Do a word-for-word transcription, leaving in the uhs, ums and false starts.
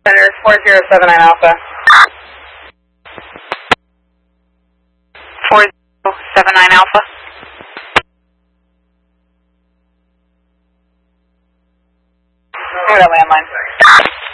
Center four zero seven nine Alpha. four zero seven nine Alpha. Go to landline.